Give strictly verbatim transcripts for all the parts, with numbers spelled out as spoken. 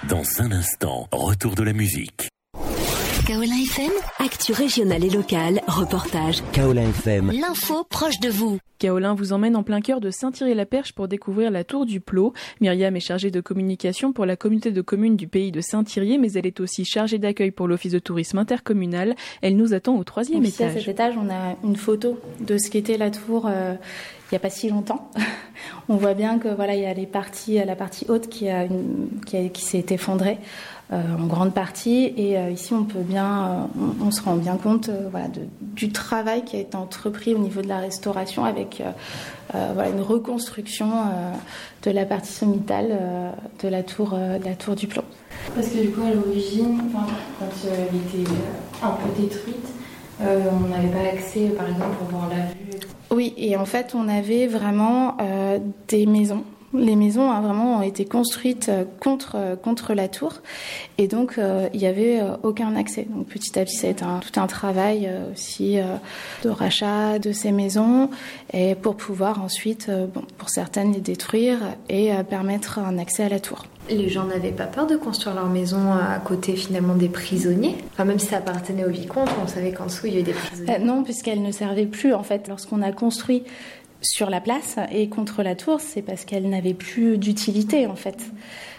Dans un instant, retour de la musique. Kaolin F M, actu régionale et locale, reportage. Kaolin F M, l'info proche de vous. Kaolin vous emmène en plein cœur de Saint-Thierry-la-Perche pour découvrir la tour du Plot. Myriam est chargée de communication pour la communauté de communes du pays de Saint-Thierry, mais elle est aussi chargée d'accueil pour l'office de tourisme intercommunal. Elle nous attend au troisième Donc, ici, étage. à cet étage, on a une photo de ce qu'était la tour euh, il n'y a pas si longtemps. On voit bien que voilà, il y a les parties, la partie haute qui, a une, qui, a, qui s'est effondrée euh, en grande partie. Et euh, ici, on peut bien, euh, on, on se rend bien compte euh, voilà, de, du travail qui a été entrepris au niveau de la restauration avec euh, euh, voilà, une reconstruction euh, de la partie sommitale euh, de la tour, euh, de la tour du Plot. Parce que du coup, à l'origine, enfin, quand elle était un peu détruite, euh, on n'avait pas accès, par exemple, pour voir la vue. Oui, et en fait, on avait vraiment euh, des maisons. Les maisons hein, vraiment ont été construites contre, contre la tour et donc euh, il n'y avait euh, aucun accès. Donc petit à petit, ça a été un, tout un travail euh, aussi euh, de rachat de ces maisons et pour pouvoir ensuite, euh, bon, pour certaines, les détruire et euh, permettre un accès à la tour. Les gens n'avaient pas peur de construire leur maison à côté finalement des prisonniers. Enfin, même si ça appartenait au vicomte, on savait qu'en dessous il y avait des prisonniers. Euh, non, puisqu'elle ne servait plus en fait. Lorsqu'on a construit sur la place et contre la tour, c'est parce qu'elle n'avait plus d'utilité en fait.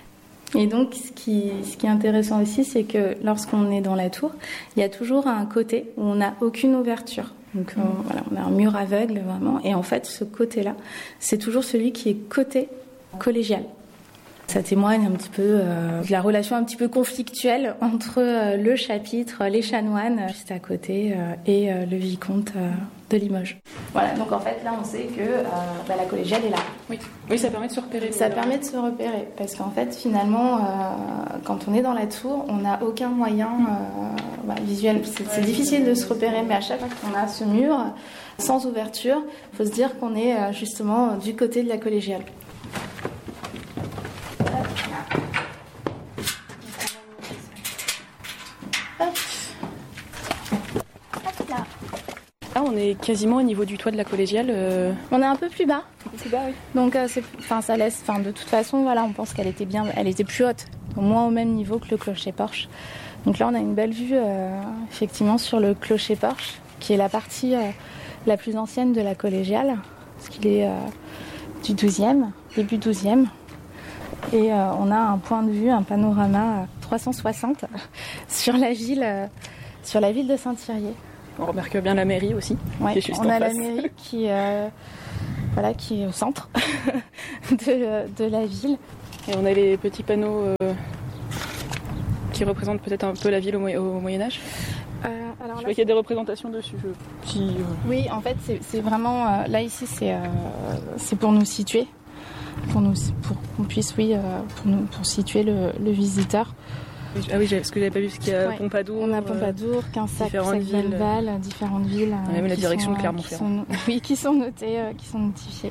Et donc ce qui, ce qui est intéressant aussi, c'est que lorsqu'on est dans la tour, il y a toujours un côté où on n'a aucune ouverture. Donc on, voilà, on a un mur aveugle vraiment. Et en fait, ce côté-là, c'est toujours celui qui est côté collégial. Ça témoigne un petit peu euh, de la relation un petit peu conflictuelle entre euh, le chapitre, les chanoines, euh, juste à côté, euh, et euh, le vicomte euh, de Limoges. Voilà, donc en fait, là, on sait que euh, bah, la collégiale est là. Oui. oui, ça permet de se repérer. Ça permet de se repérer, parce qu'en fait, finalement, euh, quand on est dans la tour, on n'a aucun moyen euh, bah, visuel. C'est, c'est difficile de se repérer, mais à chaque fois qu'on a ce mur sans ouverture, il faut se dire qu'on est euh, justement du côté de la collégiale. Là, on est quasiment au niveau du toit de la collégiale. Euh... On est un peu plus bas. Un peu plus bas, oui. Donc, euh, c'est, enfin, ça laisse. Enfin, de toute façon, voilà, on pense qu'elle était bien, elle était plus haute, au moins au même niveau que le clocher-porche. Donc là, on a une belle vue, euh, effectivement, sur le clocher-porche, qui est la partie euh, la plus ancienne de la collégiale, parce qu'il est euh, du douzième, début douzième. Et euh, on a un point de vue, un panorama trois cent soixante sur la ville, euh, sur la ville de Saint-Thierry. On remarque bien la mairie aussi, ouais, qui est juste on en a face. La mairie qui, euh, voilà, qui est au centre de, de la ville. Et on a les petits panneaux euh, qui représentent peut-être un peu la ville au, Mo- au Moyen-Âge. Euh, alors je là, vois qu'il y a des représentations dessus. Je... Qui, euh... Oui, en fait, c'est, c'est vraiment... Euh, là, ici, c'est, euh, c'est pour nous situer. Pour, nous, pour qu'on puisse, oui, euh, pour, nous, pour situer le, le visiteur. Ah oui, parce que j'avais pas vu, parce qu'il y a ouais. Pompadour. On a Pompadour, Quinsac, Sac-Valval, différentes villes. Ouais, même la direction sont, de Clermont-Ferrand. Qui sont, oui, qui sont notées, euh, qui sont notifiées.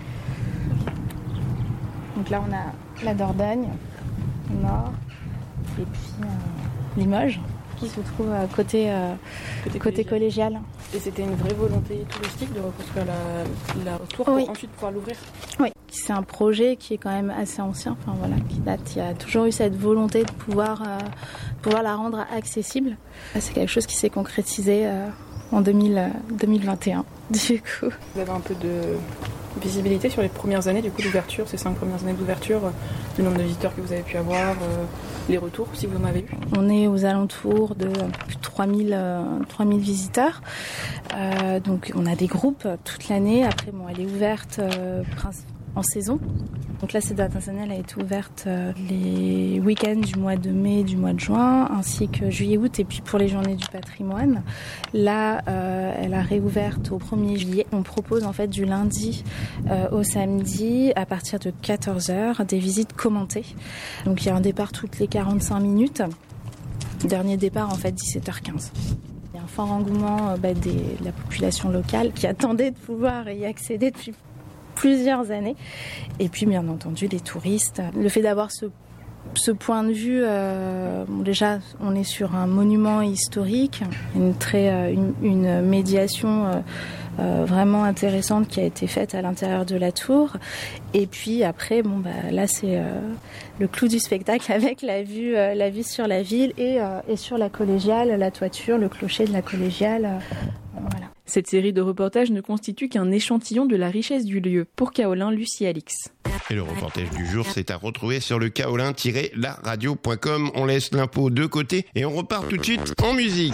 Donc là, on a la Dordogne, au nord, et puis euh, Limoges, qui se trouve à côté, euh, côté, côté collégial. collégial. Et c'était une vraie volonté touristique de reconstruire la, la tour pour oui. ensuite pouvoir l'ouvrir. Oui, c'est un projet qui est quand même assez ancien, enfin voilà, qui date. Il y a toujours eu cette volonté de pouvoir, euh, pouvoir la rendre accessible. C'est quelque chose qui s'est concrétisé euh, en deux mille, deux mille vingt et un. Du coup, vous avez un peu de visibilité sur les premières années du coup d'ouverture, ces cinq premières années d'ouverture, le nombre de visiteurs que vous avez pu avoir, euh, les retours si vous en avez eu. On est aux alentours de plus de trois mille, euh, trois mille visiteurs. Euh, donc on a des groupes toute l'année. Après, bon, elle est ouverte euh, en saison. Donc là, cette date nationale a été ouverte euh, les week-ends du mois de mai, du mois de juin, ainsi que juillet-août, et puis pour les journées du patrimoine. Là, euh, elle a réouverte au premier juillet. On propose en fait du lundi euh, au samedi, à partir de quatorze heures, des visites commentées. Donc il y a un départ toutes les quarante-cinq minutes. Dernier départ en fait dix-sept heures quinze. Il y a un fort engouement euh, bah, des, de la population locale qui attendait de pouvoir y accéder depuis plusieurs années. Et puis, bien entendu, les touristes. Le fait d'avoir ce, ce point de vue, euh, bon, déjà, on est sur un monument historique, une, très, une, une médiation euh, euh, vraiment intéressante qui a été faite à l'intérieur de la tour. Et puis après, bon, bah, là, c'est euh, le clou du spectacle avec la vue, euh, la vue sur la ville et, euh, et sur la collégiale, la toiture, le clocher de la collégiale. Euh, voilà. Cette série de reportages ne constitue qu'un échantillon de la richesse du lieu. Pour Kaolin, Lucie Alix. Et le reportage du jour, c'est à retrouver sur le kaolin tiret la radio point com. On laisse l'info de côté et on repart tout de suite en musique.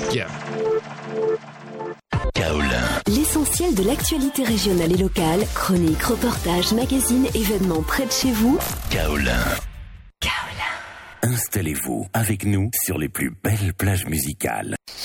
Kaolin. L'essentiel de l'actualité régionale et locale, chroniques, reportages, magazines, événements près de chez vous. Kaolin. Kaolin. Installez-vous avec nous sur les plus belles plages musicales.